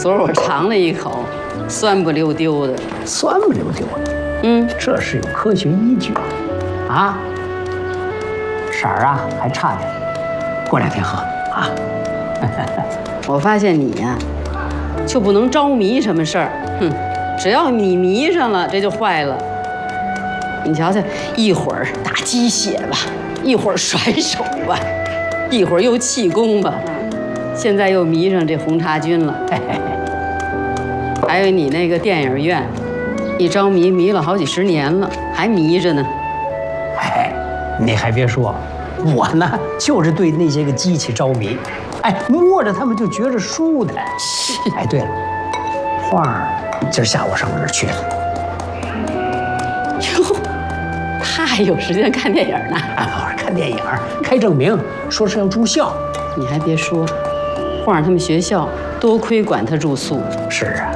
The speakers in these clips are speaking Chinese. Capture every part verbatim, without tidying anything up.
昨儿我尝了一口，酸不溜丢的。 酸不溜丢的？ 嗯， 这是有科学依据的。啊，色儿啊还差点，过两天喝啊。 我发现你呀、啊，就不能着迷什么事儿。哼，只要你迷上了，这就坏了。你瞧瞧，一会儿打鸡血吧，一会儿甩手吧，一会儿又气功吧，现在又迷上这红茶菌了。还有你那个电影院，一着迷迷了好几十年了，还迷着呢。 哎，你还别说，我呢就是对那些个机器着迷，哎，摸着它们就觉着舒坦。哎，对了，花儿今儿下午上我这儿去了。 哟，他还有时间看电影呢？ 啊，看电影，开证明，说是要住校。 你还别说，花儿他们学校多亏管他住宿。 是啊。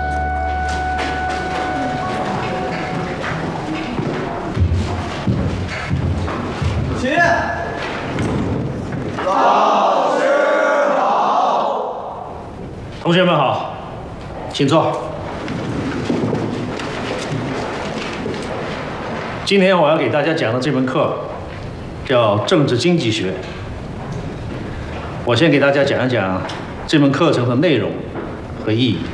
起！老师好！同学们好，请坐。今天我要给大家讲的这门课叫政治经济学。我先给大家讲一讲这门课程的内容和意义。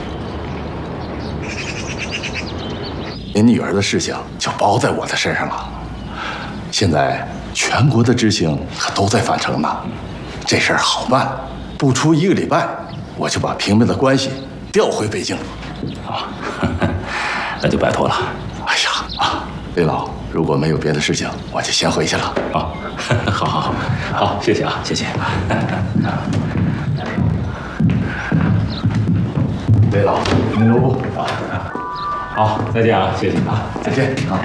您女儿的事情就包在我的身上了。现在全国的知青可都在返程呢，这事儿好办，不出一个礼拜，我就把平民的关系调回北京。 啊，那就拜托了。 哎呀啊，李老，如果没有别的事情，我就先回去了。 啊，好好好，好，谢谢啊，谢谢。 李老，您留步啊。 好，再见啊，谢谢啊， 再见啊。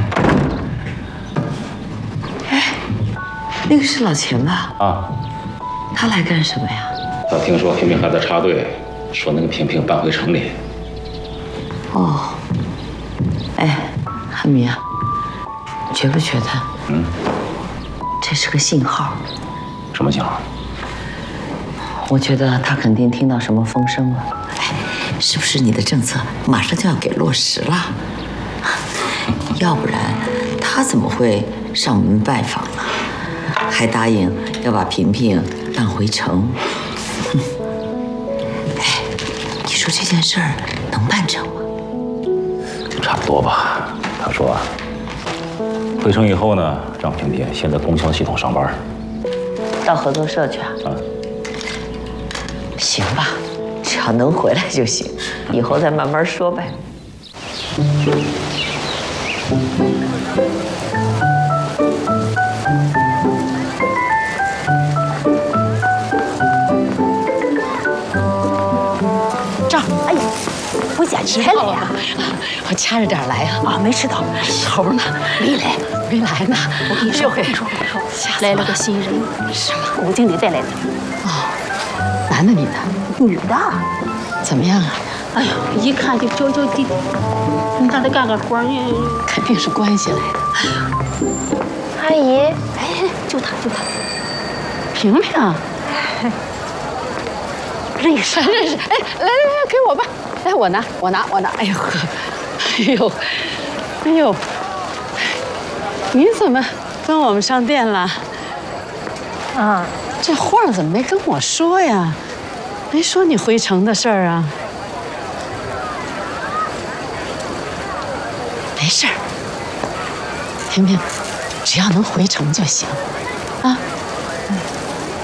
哎，那个是老钱吧？ 啊， 他来干什么呀？ 他听说萍萍还在插队，说那个萍萍搬回城里。 哦，哎，汉民啊，你觉不觉得？ 嗯， 这是个信号。 什么信号？ 我觉得他肯定听到什么风声了。哎，是不是你的政策马上就要给落实了？要不然他怎么会上门拜访呢？还答应要把萍萍让回城。哎，你说这件事儿能办成吗？ 差不多吧。他说啊，回城以后呢，让萍萍先在供销系统上班。 到合作社去啊？ 啊， 行吧，只要能回来就行，以后再慢慢说呗。 这儿，哎呀，不想吃了呀！ 我掐着点来啊！ 啊，没吃到。 头呢？ 没来， 没来呢。 我跟你说，我跟你说，我跟你说，来了个新人， 什么？ 武经理带来的。 哦，男的女的？ 女的。 怎么样啊？ 哎呦，一看就娇娇滴滴，你看她干个活呢， 肯定是关系来的。 阿姨，哎，就她，就她， 萍萍， 认识认识。哎，来来来，给我吧。来，我拿，我拿，我拿。哎呦呵，哎呦，哎呦，你怎么跟我们上店了？ 啊， 这话怎么没跟我说呀？没说你回城的事儿啊？没事儿，萍萍，只要能回城就行，啊。